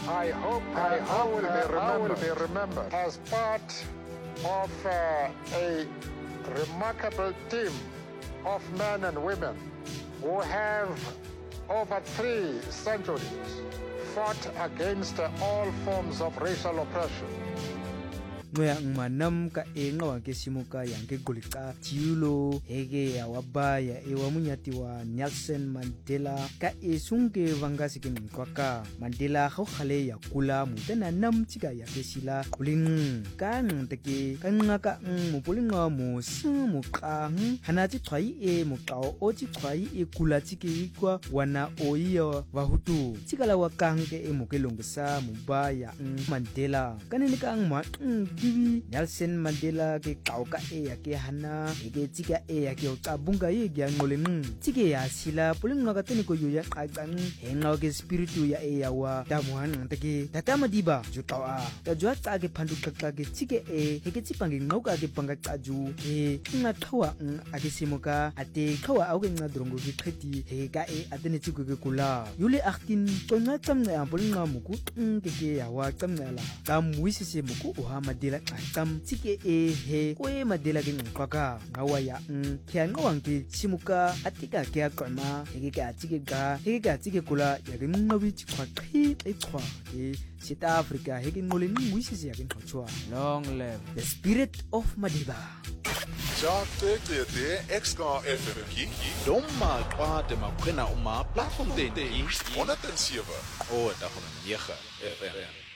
I hope I will be remembered as part of a remarkable team of men and women who have over 3 centuries fought against all forms of racial oppression. Ngoya ngmanam ka enga wa ke simuka yang ke gulika tiulo ege ya wabaya e wa munyati wa Nelson Mandela ka esunge vangasi ke nkwaka Mandela go khale ya kula mutana nam tika ya ke sila kuling ka nteke ka ngaka mopolinga mo simu ka hanati tshwai e mokao o ti tshwai e kula tike kwa wana oiya wa hutu tikala wa kange e mokelongsa mubaya Mandela kanene ka ngma Divi Nelson Mandela ke kauka e ya ke hana ke tika e ya ke ucabunga ye ya ngoleng tike ya sila pulinga ka tene ko ya qaqang henga ke spiritu ya e ya wa damuhan take tatama diba jutawa ta jwa tsa ke phandu qaqqa ke tike e ke tsipange ngoka ke panga qaju e nga thawa a ke simoka ate khawa au ke nga drongo ke qheti he ka e atene tsiko ke kula yule 18 tsonga tsamna ya pulinga muku ke ya wa tsamnala ka muisise muku o ha Mandela tam tike e he kwe Mandela ke nqaka ngawa ya kya ngawang ke simuka atika ke aqama ke ka tike ga ke ka tike kula ya ke ngawi tshwa qhi e tshwa e South Africa he ke ngole ngwisisi ya ke nqachwa long live the spirit of Madiba ja te extra FM ki doma kwade makwena uma platform den 107 o da 9 FM